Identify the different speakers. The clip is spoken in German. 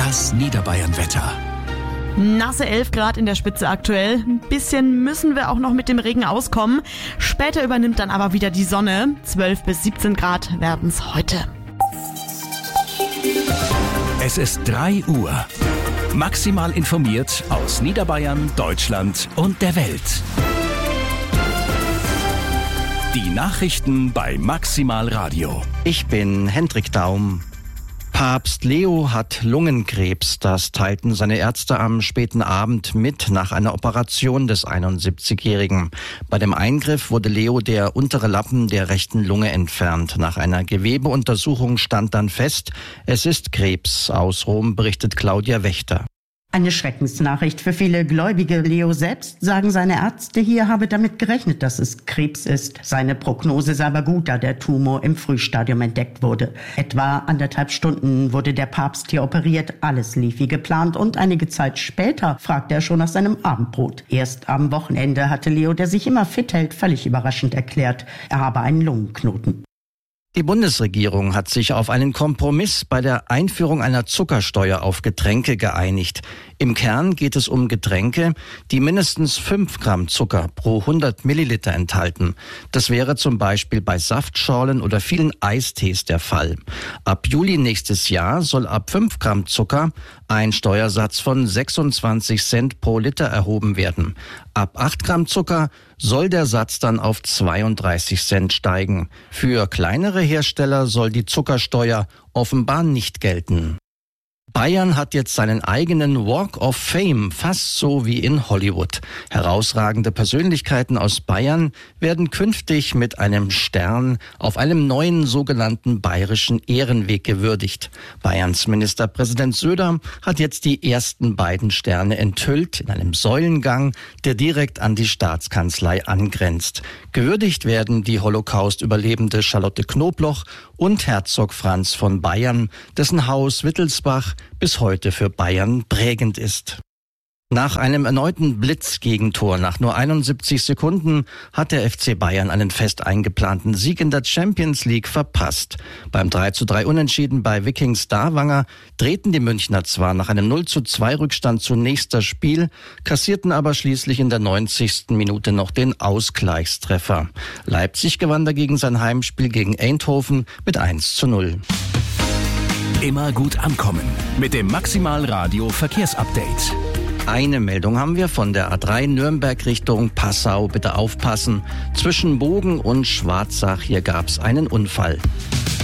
Speaker 1: Das Niederbayern-Wetter.
Speaker 2: Nasse 11 Grad in der Spitze aktuell. Ein bisschen müssen wir auch noch mit dem Regen auskommen. Später übernimmt dann aber wieder die Sonne. 12 bis 17 Grad werden es heute.
Speaker 1: Es ist 3 Uhr. Maximal informiert aus Niederbayern, Deutschland und der Welt. Die Nachrichten bei Maximal Radio.
Speaker 3: Ich bin Hendrik Daum. Papst Leo hat Lungenkrebs. Das teilten seine Ärzte am späten Abend mit nach einer Operation des 71-Jährigen. Bei dem Eingriff wurde Leo der untere Lappen der rechten Lunge entfernt. Nach einer Gewebeuntersuchung stand dann fest, es ist Krebs. Aus Rom berichtet Claudia Wächter.
Speaker 4: Eine Schreckensnachricht für viele Gläubige. Leo selbst, sagen seine Ärzte hier, habe damit gerechnet, dass es Krebs ist. Seine Prognose sei aber gut, da der Tumor im Frühstadium entdeckt wurde. Etwa 1,5 Stunden wurde der Papst hier operiert. Alles lief wie geplant und einige Zeit später fragte er schon nach seinem Abendbrot. Erst am Wochenende hatte Leo, der sich immer fit hält, völlig überraschend erklärt, er habe einen Lungenknoten.
Speaker 3: Die Bundesregierung hat sich auf einen Kompromiss bei der Einführung einer Zuckersteuer auf Getränke geeinigt. Im Kern geht es um Getränke, die mindestens 5 Gramm Zucker pro 100 Milliliter enthalten. Das wäre zum Beispiel bei Saftschorlen oder vielen Eistees der Fall. Ab Juli nächstes Jahr soll ab 5 Gramm Zucker ein Steuersatz von 26 Cent pro Liter erhoben werden. Ab 8 Gramm Zucker soll der Satz dann auf 32 Cent steigen. Für kleinere Hersteller soll die Zuckersteuer offenbar nicht gelten. Bayern hat jetzt seinen eigenen Walk of Fame, fast so wie in Hollywood. Herausragende Persönlichkeiten aus Bayern werden künftig mit einem Stern auf einem neuen sogenannten bayerischen Ehrenweg gewürdigt. Bayerns Ministerpräsident Söder hat jetzt die ersten beiden Sterne enthüllt in einem Säulengang, der direkt an die Staatskanzlei angrenzt. Gewürdigt werden die Holocaust-Überlebende Charlotte Knobloch und Herzog Franz von Bayern, dessen Haus Wittelsbach bis heute für Bayern prägend ist. Nach einem erneuten Blitzgegentor nach nur 71 Sekunden hat der FC Bayern einen fest eingeplanten Sieg in der Champions League verpasst. Beim 3:3 Unentschieden bei Viking Stavanger drehten die Münchner zwar nach einem 0:2 Rückstand zunächst das Spiel, kassierten aber schließlich in der 90. Minute noch den Ausgleichstreffer. Leipzig gewann dagegen sein Heimspiel gegen Eindhoven mit 1:0.
Speaker 1: Immer gut ankommen mit dem Maximal Radio Verkehrsupdate.
Speaker 3: Eine Meldung haben wir von der A3 Nürnberg Richtung Passau. Bitte aufpassen. Zwischen Bogen und Schwarzach, hier gab's einen Unfall.